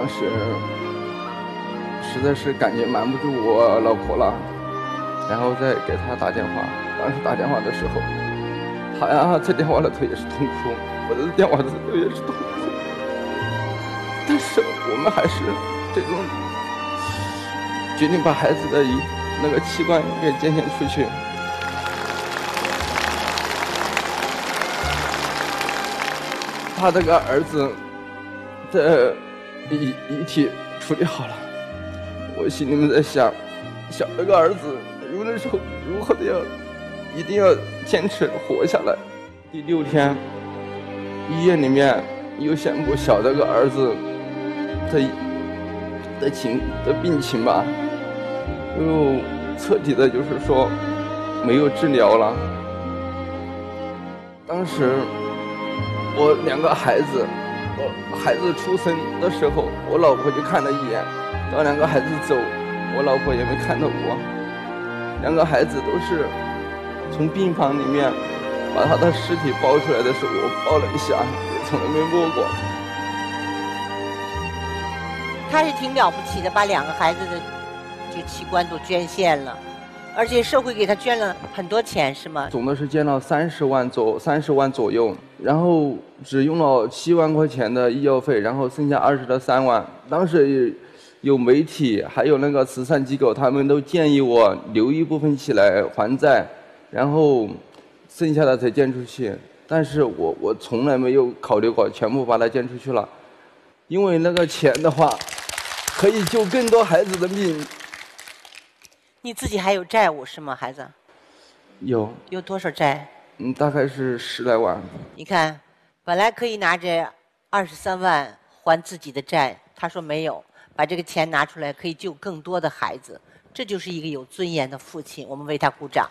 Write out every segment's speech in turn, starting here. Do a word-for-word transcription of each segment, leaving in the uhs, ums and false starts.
时实在是感觉瞒不住我老婆了，然后再给她打电话。当时打电话的时候，她呀在电话里头也是痛哭，我在电话里头也是痛哭。但是我们还是最终决定把孩子的一那个器官给捐献出去。他这个儿子的遗遗体处理好了，我心里面在想，小这个儿子如那时候如何的要一定要坚持活下来。第六天，医院里面又宣布小这个儿子的的情的病情吧，又彻底的就是说没有治疗了。当时我两个孩子，我孩子出生的时候，我老婆就看了一眼，到两个孩子走，我老婆也没看到我。两个孩子都是从病房里面把他的尸体抱出来的时候，我抱了一下，也从来没摸过。 他是挺了不起的，把两个孩子的这个器官都捐献了，而且社会给他捐了很多钱，是吗？ 总的是捐了三十万左三十万左右，然后只用了七万块钱的医药费，然后剩下二十的三万。当时有媒体还有那个慈善机构，他们都建议我留一部分起来还债，然后剩下的才捐出去。但是我我从来没有考虑过全部把它捐出去了，因为那个钱的话可以救更多孩子的命。 你自己还有债务是吗，孩子？ 有。 有多少债？ 嗯，大概是十来万。 你看，本来可以拿着二十三万还自己的债，他说没有，把这个钱拿出来可以救更多的孩子，这就是一个有尊严的父亲，我们为他鼓掌。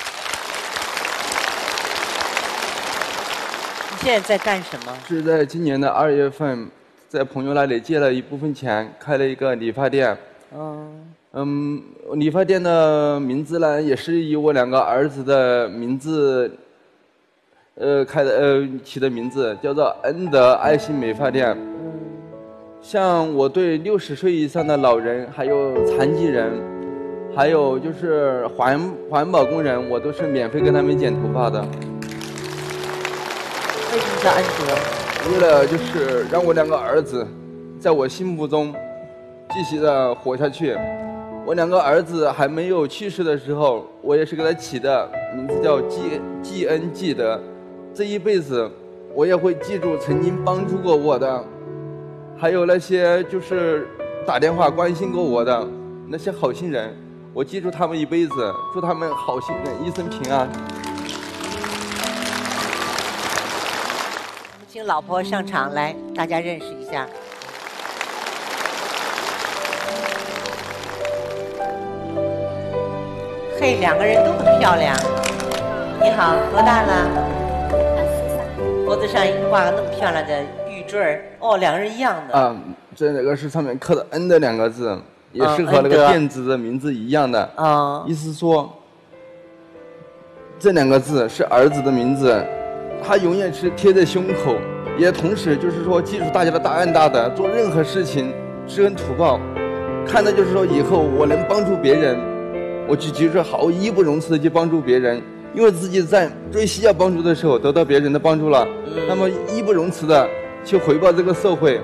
你现在在干什么？ 是在今年的二月份，在朋友那里借了一部分钱，开了一个理发店。嗯。嗯，理发店的名字呢，也是以我两个儿子的名字，呃，开的呃起的名字，叫做恩德爱心美发店。像我对六十岁以上的老人，还有残疾人，还有就是环环保工人，我都是免费给他们剪头发的。 为什么叫恩德？ 为了就是让我两个儿子，在我心目中继续的活下去。我两个儿子还没有去世的时候，我也是给他起的名字叫记记恩记德，这一辈子我也会记住曾经帮助过我的，还有那些就是打电话关心过我的那些好心人，我记住他们一辈子，祝他们好心人一生平安。 我们请老婆上场来，大家认识一下。嘿，两个人都很漂亮。你好，多大了？ 二十三。 脖子上挂个那么漂亮的玉坠儿，哦，两个人一样的。 啊，这个是上面刻的“恩”的两个字，也是和那个店子的名字一样的。 啊、嗯， 意思说，这两个字是儿子的名字，他永远是贴在胸口，也同时就是说记住大家的大恩大德，做任何事情知恩图报，看的就是说以后我能帮助别人。我就就是好义不容辞的去帮助别人，因为自己在最需要帮助的时候得到别人的帮助了，嗯、那么义不容辞的去回报这个社会。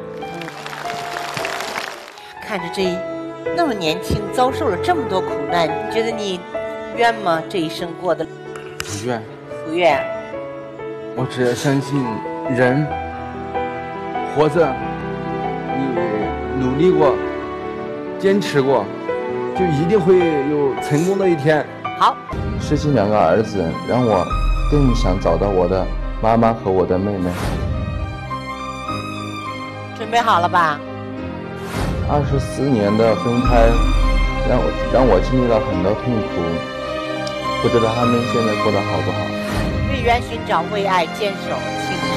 看着这那么年轻，遭受了这么多苦难，你觉得你冤吗？这一生过得不冤， 不冤。 我只要相信人活着，你努力过，坚持过，就一定会有成功的一天。 好， 失去两个儿子，让我更想找到我的妈妈和我的妹妹。 准备好了吧？ 二十四年的分开，让我让我经历了很多痛苦，不知道他们现在过得好不好。 为缘寻找，为爱坚守，请